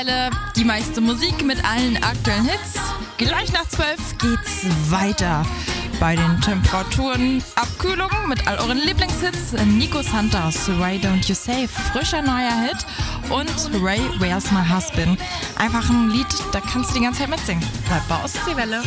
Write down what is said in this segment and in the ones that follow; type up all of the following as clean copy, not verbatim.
Die meiste Musik mit allen aktuellen Hits. Gleich nach 12 geht's weiter. Bei den Temperaturen Abkühlung mit all euren Lieblingshits. Nico Santos, Why Don't You Say, frischer neuer Hit. Und Ray, Where's My Husband. Einfach ein Lied, da kannst du die ganze Zeit mitsingen. Bleib bei Ostseewelle.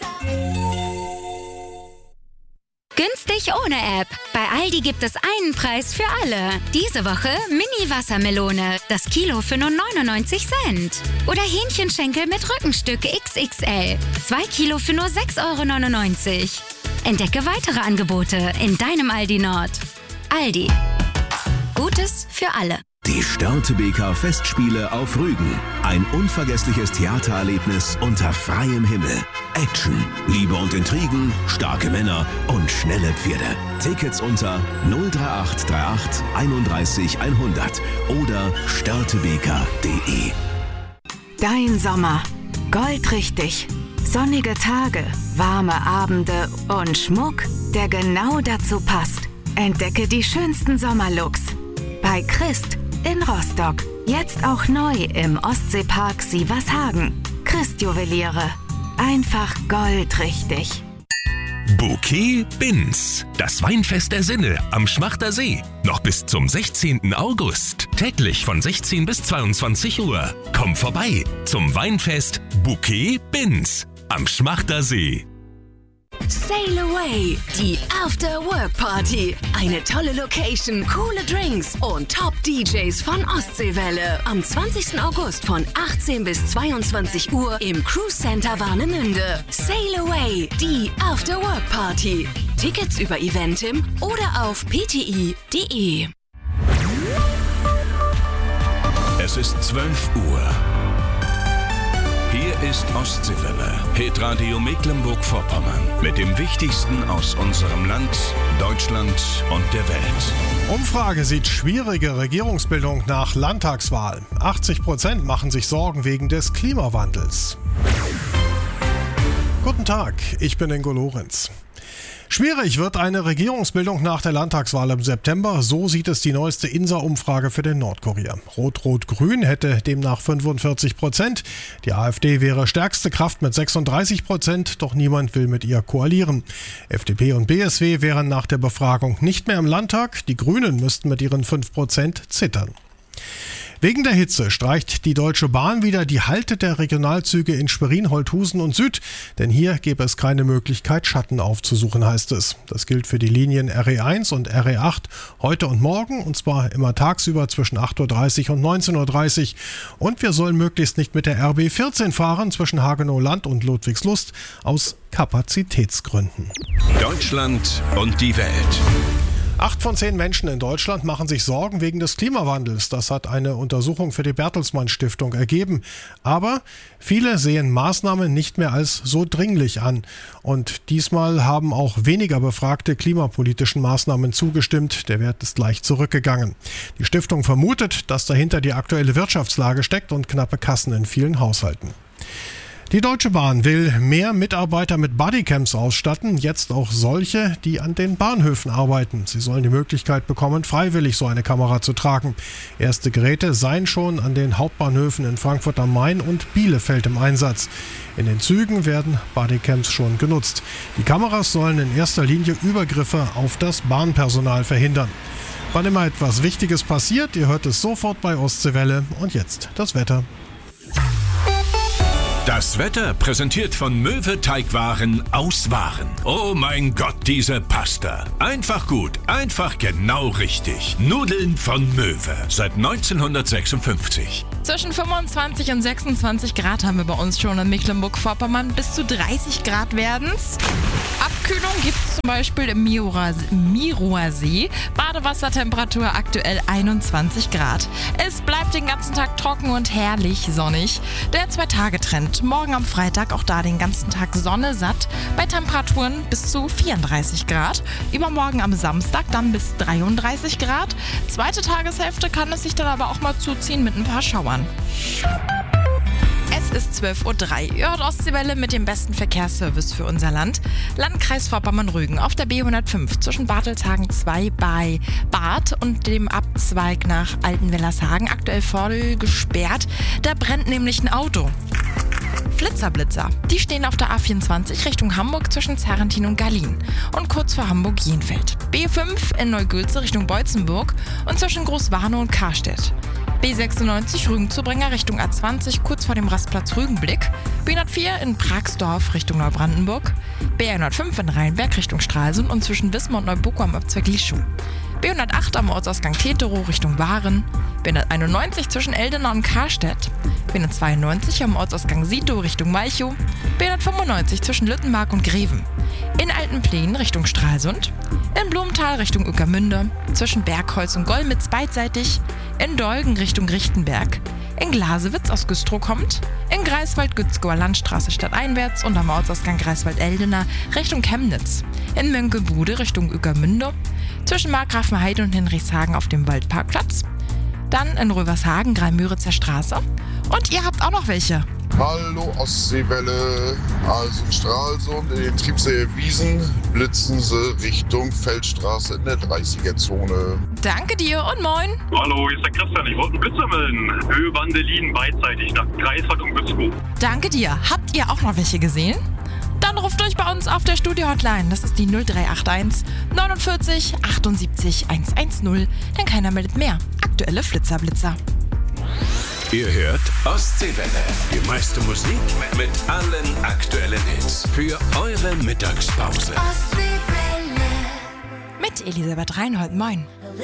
Günstig ohne App. Bei Aldi gibt es einen Preis für alle. Diese Woche Mini-Wassermelone. Das Kilo für nur 99 Cent. Oder Hähnchenschenkel mit Rückenstück XXL. 2 Kilo für nur 6,99 €. Entdecke weitere Angebote in deinem Aldi Nord. Aldi. Gutes für alle. Die Störtebeker Festspiele auf Rügen. Ein unvergessliches Theatererlebnis unter freiem Himmel. Action, Liebe und Intrigen, starke Männer und schnelle Pferde. Tickets unter 03838 31 100 oder störtebeker.de. Dein Sommer. Goldrichtig. Sonnige Tage, warme Abende und Schmuck, der genau dazu passt. Entdecke die schönsten Sommerlooks. Bei Christ in Rostock. Jetzt auch neu im Ostseepark Sievershagen. Christ Juweliere. Einfach goldrichtig. Bouquet Binz. Das Weinfest der Sinne am Schmachter See. Noch bis zum 16. August. Täglich von 16 bis 22 Uhr. Komm vorbei zum Weinfest Bouquet Binz am Schmachter See. Sail Away, die After-Work-Party. Eine tolle Location, coole Drinks und Top-DJs von Ostseewelle. Am 20. August von 18 bis 22 Uhr im Cruise Center Warnemünde. Sail Away, die After-Work-Party. Tickets über Eventim oder auf pti.de. Es ist 12 Uhr. Hier ist Ostseewelle, Hitradio Mecklenburg-Vorpommern. Mit dem Wichtigsten aus unserem Land, Deutschland und der Welt. Umfrage sieht schwierige Regierungsbildung nach Landtagswahl. 80% machen sich Sorgen wegen des Klimawandels. Guten Tag, ich bin Ingo Lorenz. Schwierig wird eine Regierungsbildung nach der Landtagswahl im September. So sieht es die neueste INSA-Umfrage für den Nordkurier. Rot-Rot-Grün hätte demnach 45%. Die AfD wäre stärkste Kraft mit 36%, doch niemand will mit ihr koalieren. FDP und BSW wären nach der Befragung nicht mehr im Landtag. Die Grünen müssten mit ihren 5% zittern. Wegen der Hitze streicht die Deutsche Bahn wieder die Halte der Regionalzüge in Schwerin, Holthusen und Süd. Denn hier gäbe es keine Möglichkeit, Schatten aufzusuchen, heißt es. Das gilt für die Linien RE1 und RE8 heute und morgen. Und zwar immer tagsüber zwischen 8.30 Uhr und 19.30 Uhr. Und wir sollen möglichst nicht mit der RB14 fahren zwischen Hagenow-Land und Ludwigslust aus Kapazitätsgründen. Deutschland und die Welt. 8 von 10 Menschen in Deutschland machen sich Sorgen wegen des Klimawandels. Das hat eine Untersuchung für die Bertelsmann Stiftung ergeben. Aber viele sehen Maßnahmen nicht mehr als so dringlich an. Und diesmal haben auch weniger Befragte klimapolitischen Maßnahmen zugestimmt. Der Wert ist leicht zurückgegangen. Die Stiftung vermutet, dass dahinter die aktuelle Wirtschaftslage steckt und knappe Kassen in vielen Haushalten. Die Deutsche Bahn will mehr Mitarbeiter mit Bodycams ausstatten, jetzt auch solche, die an den Bahnhöfen arbeiten. Sie sollen die Möglichkeit bekommen, freiwillig so eine Kamera zu tragen. Erste Geräte seien schon an den Hauptbahnhöfen in Frankfurt am Main und Bielefeld im Einsatz. In den Zügen werden Bodycams schon genutzt. Die Kameras sollen in erster Linie Übergriffe auf das Bahnpersonal verhindern. Wann immer etwas Wichtiges passiert, ihr hört es sofort bei Ostseewelle. Und jetzt das Wetter. Das Wetter präsentiert von Möwe Teigwaren aus Waren. Oh mein Gott, diese Pasta. Einfach gut, einfach genau richtig. Nudeln von Möwe. Seit 1956. Zwischen 25 und 26 Grad haben wir bei uns schon in Mecklenburg-Vorpommern. Bis zu 30 Grad werden's. Abkühlung gibt es zum Beispiel im Mirower See. Badewassertemperatur aktuell 21 Grad. Es bleibt den ganzen Tag trocken und herrlich sonnig. Der 2-Tage-Trend. Morgen am Freitag auch da den ganzen Tag Sonne satt. Bei Temperaturen bis zu 34 Grad. Übermorgen am Samstag dann bis 33 Grad. Zweite Tageshälfte kann es sich dann aber auch mal zuziehen mit ein paar Schauern. Es bis 12:03 Uhr. Ihr hört Ostseewelle mit dem besten Verkehrsservice für unser Land. Landkreis Vorpommern-Rügen auf der B105 zwischen Bartelshagen 2 bei Bad und dem Abzweig nach Altenwellershagen aktuell voll gesperrt. Da brennt nämlich ein Auto. Flitzer-Blitzer, die stehen auf der A24 Richtung Hamburg zwischen Zerrentin und Gallien und kurz vor Hamburg-Jenfeld. B5 in Neugülze Richtung Beutzenburg und zwischen Großwarnow und Karstedt. B96 Rügen-Zubringer Richtung A20 kurz vor dem Rastplatz Rügenblick. B104 in Pragsdorf Richtung Neubrandenburg. B105 in Rheinberg Richtung Stralsund und zwischen Wismar und Neubucko am Abzweig Lieschow. B108 am Ortsausgang Teterow Richtung Waren. B191 zwischen Eldena und Karstedt. B192 am Ortsausgang Sito Richtung Malchow. B195 zwischen Lüttenmark und Greven. In Altenplen Richtung Stralsund. In Blumenthal Richtung Ueckermünde. Zwischen Bergholz und Golmitz beidseitig. In Dolgen Richtung Richtenberg. In Glasewitz aus Güstrow kommt. In Greifswald-Gützkower Landstraße stadteinwärts und am Ortsausgang Greifswald-Eldena Richtung Chemnitz. In Mönckebude Richtung Ueckermünde. Zwischen Markgrafenheide und Hinrichshagen auf dem Waldparkplatz. Dann in Rövershagen, Greimüritzer Straße. Und ihr habt auch noch welche. Hallo Ostseewelle, also in Stralsund in den Triebseer Wiesen blitzen sie Richtung Feldstraße in der 30er-Zone. Danke dir und moin. Hallo, hier ist der Christian, ich wollte einen Blitzer melden. Höhe Wandelin beidseitig nach Greifswald und Gützkow. Danke dir. Habt ihr auch noch welche gesehen? Dann ruft durch bei uns auf der Studio-Hotline. Das ist die 0381 49 78 110. Denn keiner meldet mehr. Aktuelle Flitzer-Blitzer. Ihr hört Ostseewelle. Die meiste Musik mit allen aktuellen Hits. Für eure Mittagspause. Mit Elisabeth Reinhold. Moin.